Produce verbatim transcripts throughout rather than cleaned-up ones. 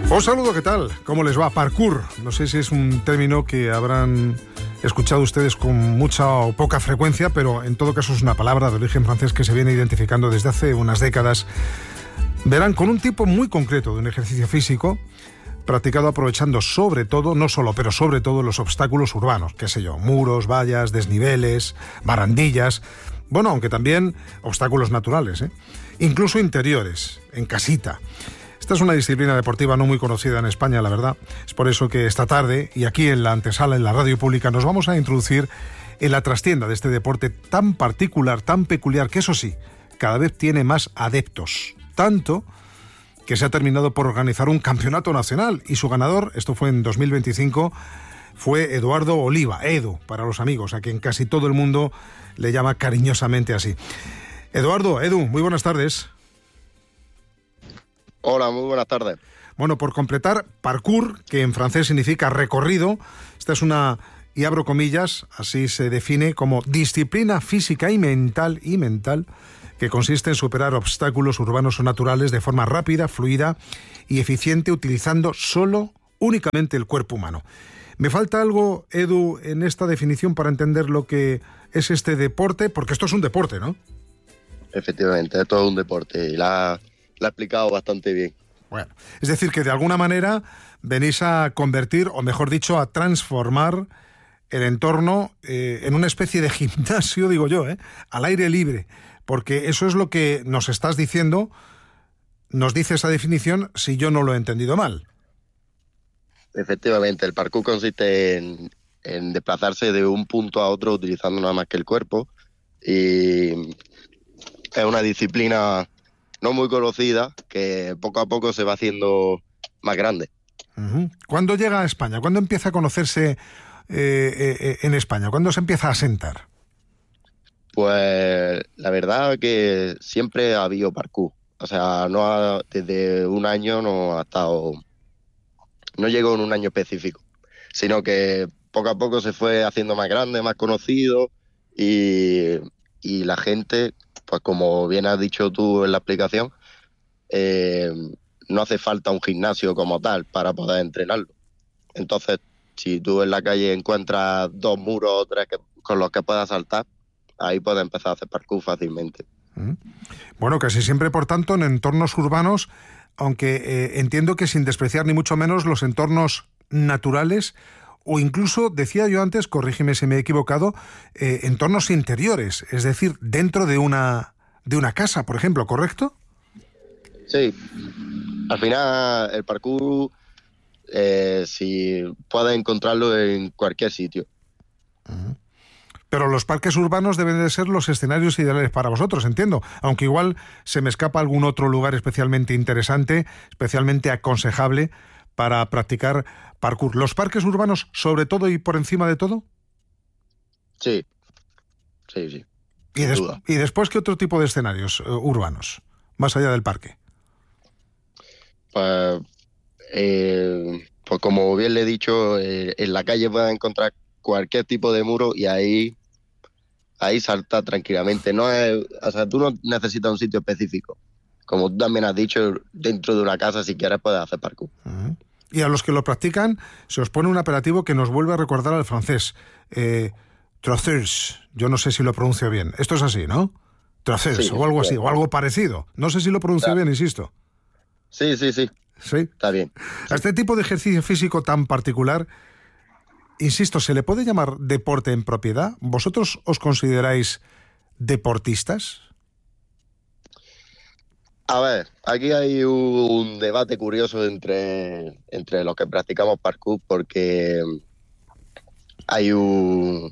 Os saludo, ¿qué tal? ¿Cómo les va? Parkour. No sé si es un término que habrán escuchado ustedes con mucha o poca frecuencia, pero en todo caso es una palabra de origen francés que se viene identificando desde hace unas décadas. Verán, con un tipo muy concreto de un ejercicio físico practicado aprovechando sobre todo, no solo, pero sobre todo los obstáculos urbanos, qué sé yo, muros, vallas, desniveles, barandillas, bueno, aunque también obstáculos naturales, ¿eh? Incluso interiores, en casita. Esta es una disciplina deportiva no muy conocida en España, la verdad. Es por eso que esta tarde, y aquí en la antesala, en la radio pública, nos vamos a introducir en la trastienda de este deporte tan particular, tan peculiar, que eso sí, cada vez tiene más adeptos. Tanto que se ha terminado por organizar un campeonato nacional, y su ganador, esto fue en dos mil veinticinco, fue Eduardo Oliva, Edu, para los amigos, a quien casi todo el mundo le llama cariñosamente así. Eduardo, Edu, muy buenas tardes. Hola, muy buenas tardes. Bueno, por completar, parkour, que en francés significa recorrido, esta es una, y abro comillas, así se define como disciplina física y mental, y mental, que consiste en superar obstáculos urbanos o naturales de forma rápida, fluida y eficiente, utilizando solo, únicamente el cuerpo humano. ¿Me falta algo, Edu, en esta definición para entender lo que es este deporte? Porque esto es un deporte, ¿no? Efectivamente, es todo un deporte y la... La ha explicado bastante bien. Bueno, es decir, que de alguna manera venís a convertir, o mejor dicho, a transformar el entorno eh, en una especie de gimnasio, digo yo, ¿eh? Al aire libre, porque eso es lo que nos estás diciendo, nos dice esa definición, si yo no lo he entendido mal. Efectivamente, el parkour consiste en, en desplazarse de un punto a otro utilizando nada más que el cuerpo, y es una disciplina no muy conocida, que poco a poco se va haciendo más grande. Uh-huh. ¿Cuándo llega a España? ¿Cuándo empieza a conocerse eh, eh, en España? ¿Cuándo se empieza a asentar? Pues la verdad que siempre ha habido parkour. O sea, no ha, desde un año no ha estado... No llegó en un año específico, sino que poco a poco se fue haciendo más grande, más conocido, y, y la gente... Pues como bien has dicho tú en la explicación, eh, no hace falta un gimnasio como tal para poder entrenarlo. Entonces, si tú en la calle encuentras dos muros o tres que, con los que puedas saltar, ahí puedes empezar a hacer parkour fácilmente. Bueno, casi siempre, por tanto, en entornos urbanos, aunque eh, entiendo que sin despreciar ni mucho menos los entornos naturales, o incluso, decía yo antes, corrígeme si me he equivocado, eh, entornos interiores, es decir, dentro de una, de una casa, por ejemplo, ¿correcto? Sí, al final el parkour, eh, si puedes encontrarlo en cualquier sitio. Uh-huh. Pero los parques urbanos deben de ser los escenarios ideales para vosotros, entiendo, aunque igual se me escapa algún otro lugar especialmente interesante, especialmente aconsejable para practicar parkour. ¿Los parques urbanos sobre todo y por encima de todo? Sí, sí, sí. ¿Y, des- ¿Y después qué otro tipo de escenarios uh, urbanos, más allá del parque? Pues, eh, pues como bien le he dicho, eh, en la calle puedes encontrar cualquier tipo de muro y ahí, ahí salta tranquilamente. No es, o sea, tú no necesitas un sitio específico. Como tú también has dicho, dentro de una casa, si quieres, puedes hacer parkour. Uh-huh. Y a los que lo practican se os pone un apelativo que nos vuelve a recordar al francés. Eh, Trothers, yo no sé si lo pronuncio bien. Esto es así, ¿no? Trothers, sí, o algo así, o algo parecido. No sé si lo pronuncio claro. bien, insisto. Sí, sí, sí. ¿Sí? Está bien. A este tipo de ejercicio físico tan particular, insisto, ¿se le puede llamar deporte en propiedad? ¿Vosotros os consideráis deportistas? A ver, aquí hay un debate curioso entre, entre los que practicamos parkour, porque hay un,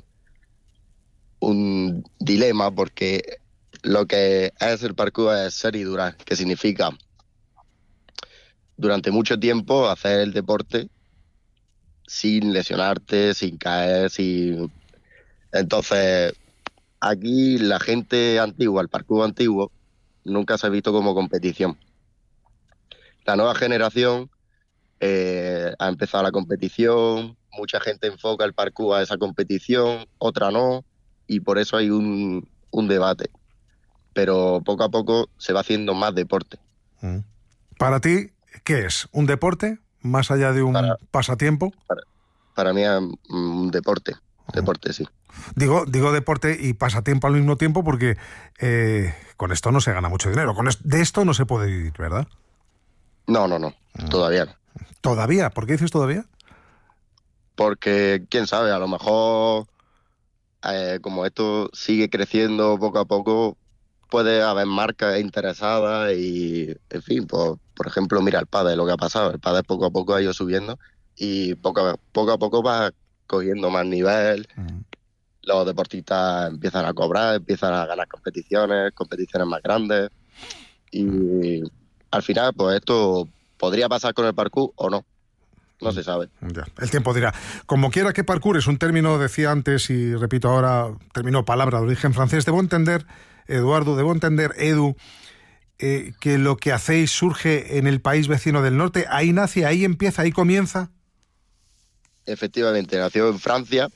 un dilema, porque lo que es el parkour es ser y durar, que significa durante mucho tiempo hacer el deporte sin lesionarte, sin caer, sin... Entonces, aquí la gente antigua, el parkour antiguo, nunca se ha visto como competición. La nueva generación eh, ha empezado la competición, mucha gente enfoca el parkour a esa competición, otra no, y por eso hay un, un debate. Pero poco a poco se va haciendo más deporte. Para ti, ¿qué es? ¿Un deporte? más allá de un para, pasatiempo. para, para mí es un deporte, deporte, sí. Digo, digo deporte y pasatiempo al mismo tiempo porque eh, con esto no se gana mucho dinero. Con es, de esto no se puede vivir, ¿verdad? No, no, no, mm. todavía no. ¿Todavía? ¿Por qué dices todavía? Porque, quién sabe, a lo mejor, eh, como esto sigue creciendo poco a poco, puede haber marcas interesadas y, en fin, pues, por ejemplo, mira el pádel, lo que ha pasado. El pádel poco a poco ha ido subiendo y poco a poco, a poco va cogiendo más nivel. Mm. Los deportistas empiezan a cobrar, empiezan a ganar competiciones, competiciones más grandes. Y al final, pues esto podría pasar con el parkour o no. No se sabe. Ya, el tiempo dirá. Como quiera que parkour es un término, decía antes y repito ahora, término palabra de origen francés. Debo entender, Eduardo, debo entender, Edu, eh, que lo que hacéis surge en el país vecino del norte. Ahí nace, ahí empieza, ahí comienza. Efectivamente, nació en Francia.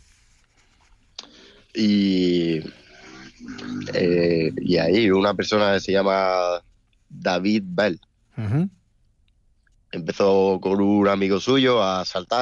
Y, eh, y ahí una persona que se llama David Bell uh-huh. empezó con un amigo suyo a saltar